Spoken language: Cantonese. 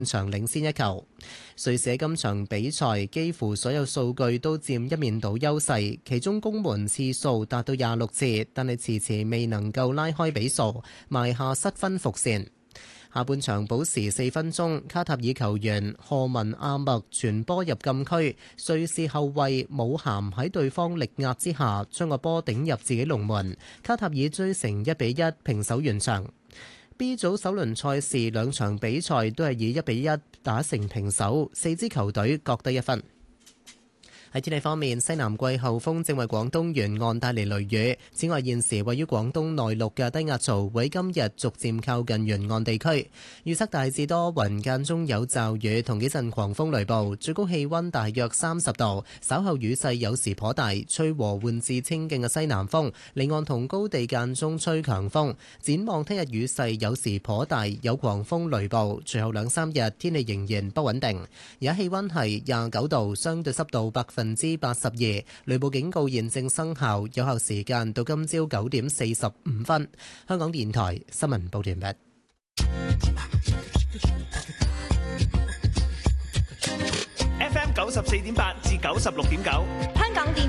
場領先一球。瑞士今場比賽幾乎所有數據都佔一面倒優勢，其中攻門次數達到26次，但係遲遲未能夠拉開比數，埋下失分伏線。下半場補時4分鐘，卡塔爾球員賀文阿默傳波入禁區，瑞士後衛姆咸喺對方力壓之下將個波頂入自己龍門，卡塔爾追成1-1平手完場。B 組首輪賽事兩場比賽都係以1-1打成平手，四支球隊各得1分。喺天氣方面，西南季候風正為廣東沿岸帶嚟雷雨。此外，現時位於廣東內陸嘅低壓槽會今日逐漸靠近沿岸地區。預測大致多雲，間中有驟雨同幾陣狂風雷暴，最高氣溫大約30度。稍後雨勢有時頗大，吹和緩至清勁嘅西南風，離岸同高地間中吹強風。展望聽日雨勢有時頗大，有狂風雷暴。隨後2-3日天氣仍然不穩定。而家氣溫係29度，相對濕度82%，雷暴警告現正生效，有效時間到今朝9點45分。香港電台新聞報道完畢。 FM 94.8至96.9， 香港電